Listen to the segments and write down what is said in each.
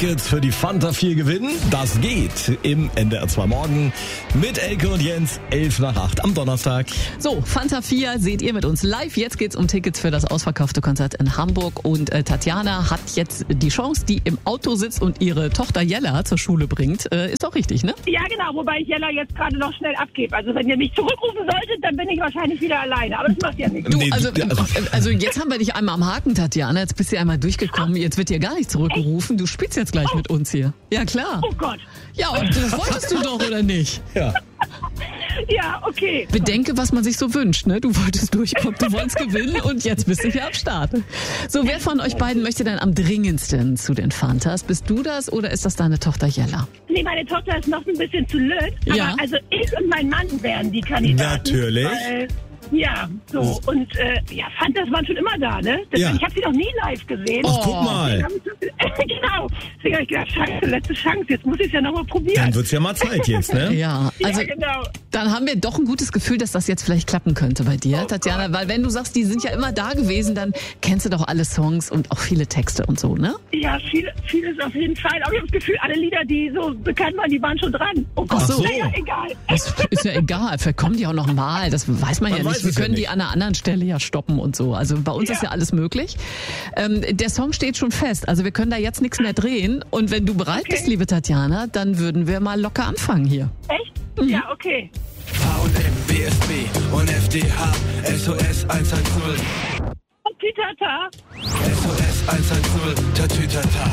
Tickets für die Fanta 4 gewinnen? Das geht im NDR 2 Morgen mit Elke und Jens, 7:55 am Donnerstag. So, Fanta 4 seht ihr mit uns live. Jetzt geht's um Tickets für das ausverkaufte Konzert in Hamburg. Und Tatjana hat jetzt die Chance, die im Auto sitzt und ihre Tochter Jella zur Schule bringt. Ist doch richtig, ne? Ja, genau. Wobei ich Jella jetzt gerade noch schnell abgebe. Also wenn ihr mich zurückrufen solltet, dann bin ich wahrscheinlich wieder alleine. Aber das macht ja nichts. Du, Nee, also jetzt haben wir dich einmal am Haken, Tatjana. Jetzt bist du einmal durchgekommen. Jetzt wird dir gar nicht zurückgerufen. Du spielst jetzt gleich mit uns hier. Ja, klar. Oh Gott. Ja, und das wolltest du doch, oder nicht? Ja. Ja, okay. Bedenke, was man sich so wünscht, ne? Du wolltest durchkommen, du wolltest gewinnen und jetzt bist du hier am Start. So, wer von euch beiden möchte denn am dringendsten zu den Fantas? Bist du das oder ist das deine Tochter Jella? Nee, meine Tochter ist noch ein bisschen zu blöd. Aber Ja. also ich und mein Mann wären die Kandidaten. Natürlich. Weil, ja, so. Und ja, Fantas waren schon immer da, ne? Deswegen, Ja. ich habe sie noch nie live gesehen. Ach, guck mal. Genau. Deswegen habe ich gedacht, scheiße, letzte Chance. Jetzt muss ich es ja nochmal probieren. Dann wird's ja mal Zeit jetzt, ne? Ja, also ja, genau. dann haben wir doch ein gutes Gefühl, dass das jetzt vielleicht klappen könnte bei dir, Tatjana. Weil wenn du sagst, die sind ja immer da gewesen, dann kennst du doch alle Songs und auch viele Texte und so, ne? Ja, vieles auf jeden Fall. Aber ich habe das Gefühl, alle Lieder, die so bekannt waren, die waren schon dran. Oh Gott, Ach so. naja, egal. Das ist ja egal, vielleicht kommen die auch noch mal, das weiß man ja Man nicht. weiß Wir es ja können die nicht. an einer anderen Stelle ja stoppen und so. Also bei uns Ja. ist ja alles möglich. Der Song steht schon fest, also wir können da jetzt nichts mehr drehen. Und wenn du bereit bist, liebe Tatjana, dann würden wir mal locker anfangen hier. Echt? Ja, okay. H&M, BSB und FDH, SOS 110, Und Titata. SOS 110, Tatütata.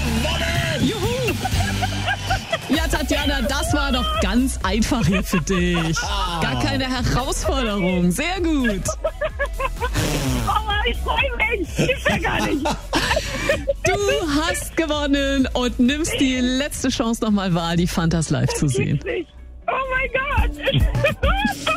Juhu! Ja, Tatjana, das war doch ganz einfach hier für dich. Gar keine Herausforderung. Sehr gut. Oh, ich freue mich. Gibt's ja gar nicht. Du hast gewonnen und nimmst die letzte Chance nochmal wahr, die Fantas live zu sehen. Gibt's nicht. Oh mein Gott.